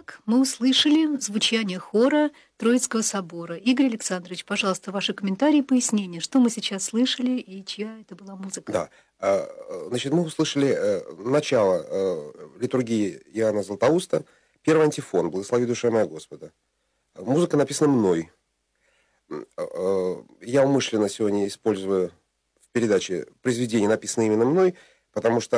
Итак, мы услышали звучание хора Троицкого собора. Игорь Александрович, пожалуйста, ваши комментарии и пояснения, что мы сейчас слышали и чья это была музыка? Да. Значит, мы услышали начало литургии Иоанна Златоуста, первый антифон «Благослови душа моя Господа». Музыка написана мной. Я умышленно сегодня использую в передаче произведения, написанные именно мной, потому что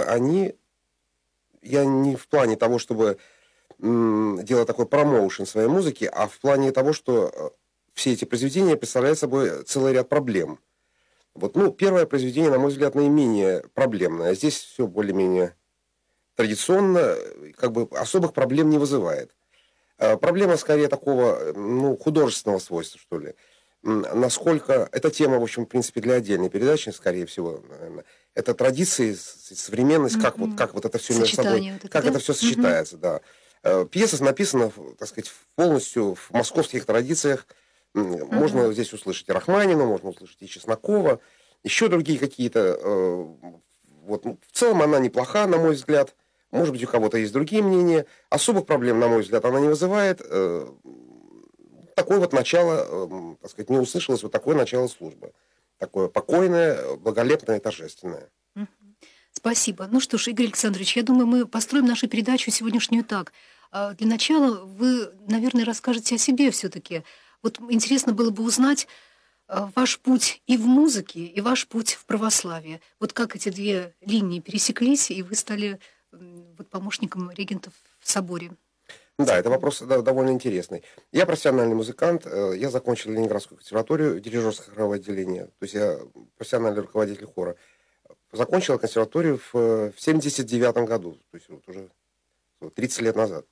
я не в плане того, чтобы делать такой промоушен своей музыки, а в плане того, что все эти произведения представляют собой целый ряд проблем. Первое произведение, на мой взгляд, наименее проблемное. Здесь все более-менее традиционно, особых проблем не вызывает. Проблема скорее такого, художественного свойства, что ли. Насколько... Эта тема, в общем, в принципе, для отдельной передачи, скорее всего, наверное. Это традиции, современность, как это все между собой, как это все сочетается, да. Пьеса написана, так сказать, полностью в московских традициях. Можно здесь услышать и Рахманинова, можно услышать и Чеснокова, еще другие какие-то. В целом она неплоха, на мой взгляд. Может быть, у кого-то есть другие мнения. Особых проблем, на мой взгляд, она не вызывает. Такое начало, так сказать, не услышалось такое начало службы. Такое покойное, благолепное и торжественное. Спасибо. Ну что ж, Игорь Александрович, я думаю, мы построим нашу передачу сегодняшнюю так. Для начала вы, наверное, расскажете о себе все-таки. Интересно было бы узнать ваш путь и в музыке, и ваш путь в православии. Как эти две линии пересеклись, и вы стали помощником регентов в соборе. Да, это вопрос довольно интересный. Я профессиональный музыкант, я закончил Ленинградскую консерваторию, дирижерское хоровое отделение, то есть я профессиональный руководитель хора. Закончил консерваторию в 1979 году, то есть уже 30 лет назад.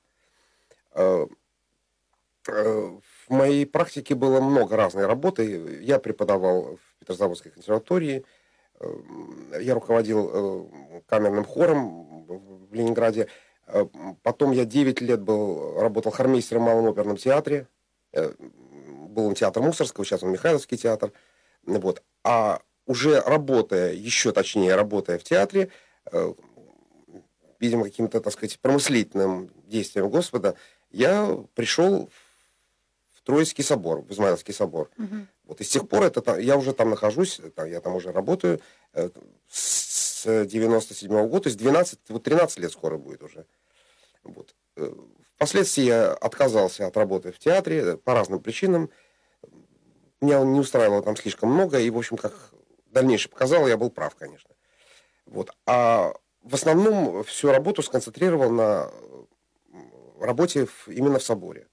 В моей практике было много разной работы. Я преподавал в Петрозаводской консерватории, я руководил камерным хором в Ленинграде. Потом я 9 лет работал хормейстером в Малом оперном театре. Был он театр Мусорского, сейчас он Михайловский театр. А уже работая в театре, видимо, каким-то, так сказать, промыслительным действием Господа, я пришел в Троицкий собор, в Измайловский собор. И с тех пор я уже там нахожусь, я там уже работаю с 97-го года, то есть 13 лет скоро будет уже. Впоследствии я отказался от работы в театре по разным причинам. Меня не устраивало там слишком много, и, в общем, как дальнейшее показало, я был прав, конечно. А в основном всю работу сконцентрировал на работе именно в соборе.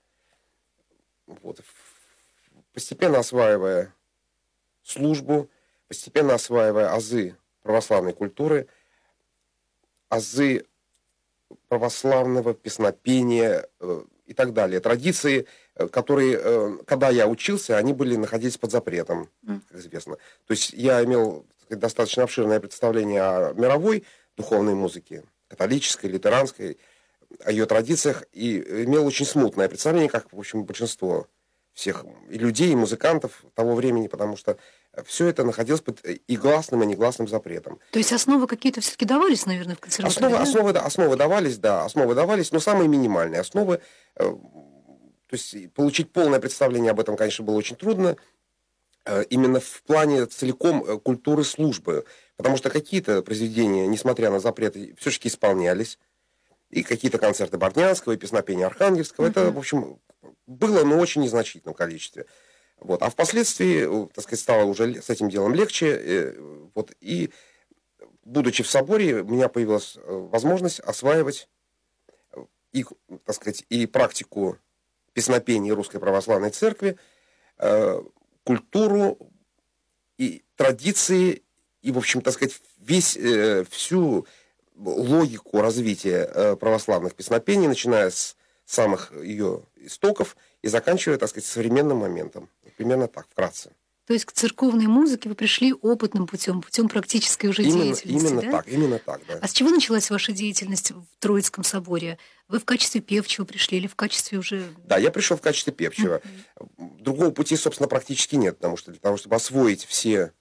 Постепенно осваивая службу, постепенно осваивая азы православной культуры, азы православного песнопения и так далее. Традиции, которые, когда я учился, они находились под запретом, как известно. То есть я имел достаточно обширное представление о мировой духовной музыке, католической, лютеранской, о ее традициях, и имел очень смутное представление, как, в общем, большинство всех и людей, и музыкантов того времени, потому что все это находилось под и гласным, и негласным запретом. То есть основы какие-то все-таки давались, наверное, в консерватории? Основы давались, но самые минимальные основы. То есть получить полное представление об этом, конечно, было очень трудно. Именно в плане целиком культуры службы. Потому что какие-то произведения, несмотря на запреты, все-таки исполнялись. И какие-то концерты Бортнянского, и песнопения Архангельского. Это, в общем, было, но очень незначительном количестве. А впоследствии, так сказать, стало уже с этим делом легче. И, будучи в соборе, у меня появилась возможность осваивать и, так сказать, и практику песнопения Русской Православной Церкви, культуру и традиции, и, в общем, так сказать, всю логику развития православных песнопений, начиная с самых ее истоков и заканчивая, так сказать, современным моментом. Примерно так, вкратце. То есть к церковной музыке вы пришли опытным путем практической уже деятельности, Именно так, да. А с чего началась ваша деятельность в Троицком соборе? Вы в качестве певчего пришли или в качестве уже... Да, я пришел в качестве певчего. Другого пути, собственно, практически нет, потому что для того, чтобы освоить все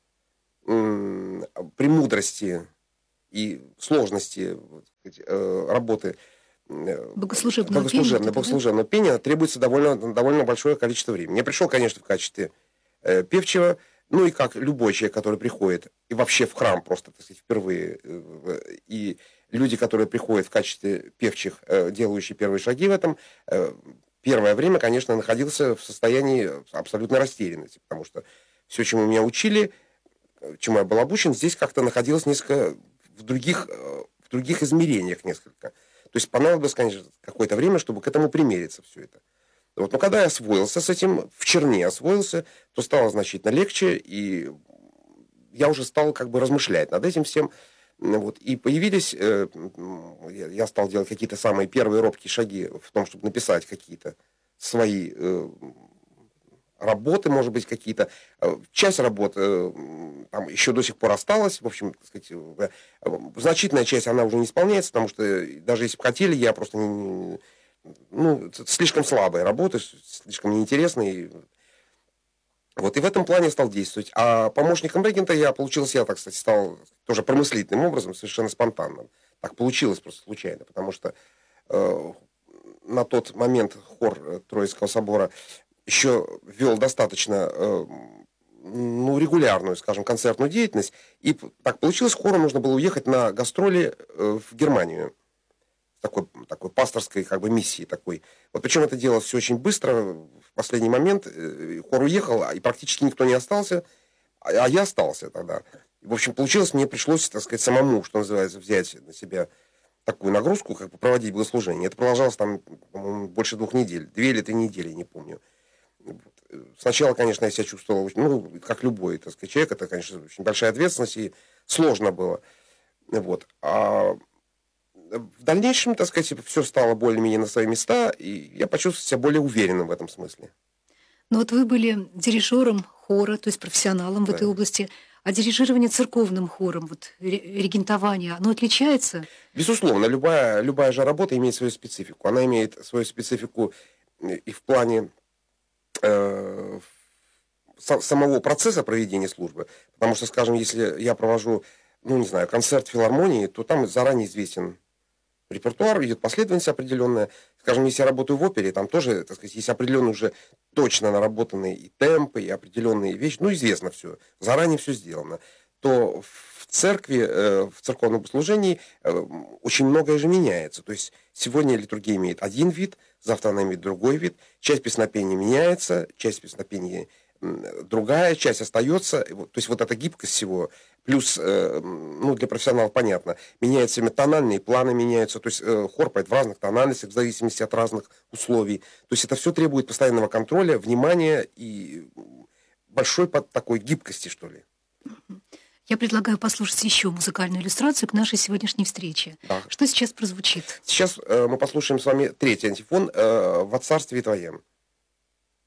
премудрости и сложности работы Богослужебного пения. Богослужебного пения требуется довольно большое количество времени. Я пришел, конечно, в качестве певчего, ну и как любой человек, который приходит, и вообще в храм просто, так сказать, впервые, и люди, которые приходят в качестве певчих, делающие первые шаги в этом, первое время, конечно, находился в состоянии абсолютной растерянности, потому что все, чему меня учили, чему я был обучен, здесь как-то находилось несколько в других измерениях несколько. То есть понадобилось, конечно, какое-то время, чтобы к этому примериться все это. Вот. Но когда я освоился с этим, в черне освоился, то стало значительно легче, и я уже стал как бы размышлять над этим всем. Вот. И появились, я стал делать какие-то самые первые робкие шаги в том, чтобы написать какие-то свои работы, может быть, какие-то. Часть работ там еще до сих пор осталась. В общем, так сказать, значительная часть, она уже не исполняется, потому что даже если бы хотели, я просто слишком слабая работа, слишком неинтересная. Вот, и в этом плане стал действовать. А помощником регента я так, кстати, стал тоже промыслительным образом, совершенно спонтанно. Так получилось просто случайно, потому что на тот момент хор Троицкого собора еще вел достаточно регулярную, скажем, концертную деятельность. И так получилось, хору нужно было уехать на гастроли в Германию. Такой пасторской как бы миссии такой. Вот причем это делалось все очень быстро, в последний момент хор уехал, и практически никто не остался, а я остался тогда. И, в общем, получилось, мне пришлось, так сказать, самому, что называется, взять на себя такую нагрузку, как бы проводить богослужение. Это продолжалось там, по-моему, больше 2 недель, 2 или 3 недели, не помню. Сначала, конечно, я себя чувствовал, как любой, так сказать, человек, это, конечно, очень большая ответственность, и сложно было. Вот. А в дальнейшем, так сказать, все стало более-менее на свои места, и я почувствовал себя более уверенным в этом смысле. Но вот вы были дирижером хора, то есть профессионалом в этой области, а дирижирование церковным хором, вот регентование, оно отличается? Безусловно, любая же работа имеет свою специфику. Она имеет свою специфику и в плане самого процесса проведения службы. Потому что, скажем, если я провожу, концерт в филармонии, то там заранее известен репертуар, идет последовательность определенная. Скажем, если я работаю в опере, там тоже, так сказать, есть определенные уже точно наработанные и темпы, и определенные вещи. Известно все, заранее все сделано. То в церкви, в церковном служении очень многое же меняется. То есть сегодня литургия имеет один вид, завтра она имеет другой вид. Часть песнопения меняется, часть песнопения другая, часть остается. То есть вот эта гибкость всего, плюс, для профессионалов понятно, меняются тональные планы меняются, то есть хор поет в разных тональностях в зависимости от разных условий. То есть это все требует постоянного контроля, внимания и большой такой гибкости, что ли. Я предлагаю послушать еще музыкальную иллюстрацию к нашей сегодняшней встрече. Да. Что сейчас прозвучит? Сейчас мы послушаем с вами 3-й антифон «Во царстве Твоем».